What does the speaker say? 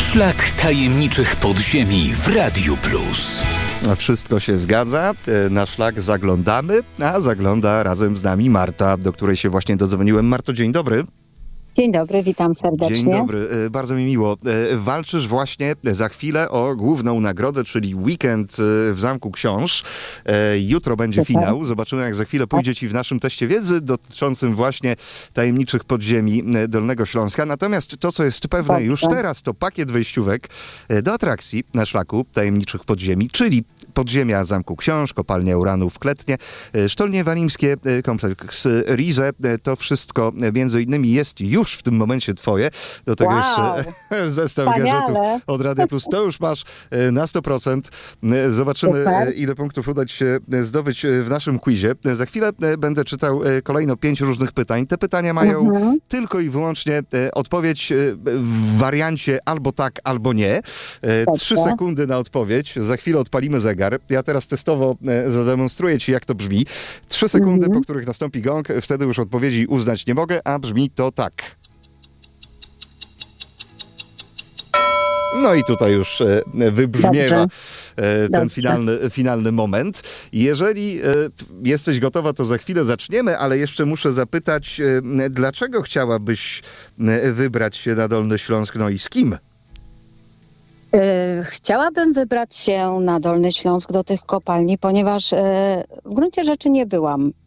Szlak tajemniczych podziemi w Radiu Plus. Wszystko się zgadza. Na szlak zaglądamy, a zagląda razem z nami Marta, do której się właśnie dodzwoniłem. Marto, dzień dobry. Dzień dobry, witam serdecznie. Dzień dobry, bardzo mi miło. Walczysz właśnie za chwilę o główną nagrodę, czyli weekend w Zamku Książ. Jutro będzie finał. Zobaczymy, jak za chwilę pójdzie ci w naszym teście wiedzy dotyczącym właśnie tajemniczych podziemi Dolnego Śląska. Natomiast to, co jest pewne już teraz, to pakiet wejściówek do atrakcji na szlaku tajemniczych podziemi, czyli podziemia Zamku Książ, kopalnia uranu w Kletnie, Sztolnie Walimskie, kompleks Rize. To wszystko między innymi jest już w tym momencie twoje. Do tego jeszcze zestaw gadżetów od Radia Plus. To już masz na 100%. Zobaczymy, ile punktów uda ci się zdobyć w naszym quizie. Za chwilę będę czytał kolejno 5 różnych pytań. Te pytania mają tylko i wyłącznie odpowiedź w wariancie albo tak, albo nie. 3 sekundy na odpowiedź. Za chwilę odpalimy zegar. Ja teraz testowo zademonstruję ci, jak to brzmi. 3 sekundy, po których nastąpi gong. Wtedy już odpowiedzi uznać nie mogę, a brzmi to tak. No i tutaj już wybrzmiewa ten finalny moment. Jeżeli jesteś gotowa, to za chwilę zaczniemy, ale jeszcze muszę zapytać, dlaczego chciałabyś wybrać się na Dolny Śląsk, no i z kim? Chciałabym wybrać się na Dolny Śląsk do tych kopalni, ponieważ w gruncie rzeczy nie byłam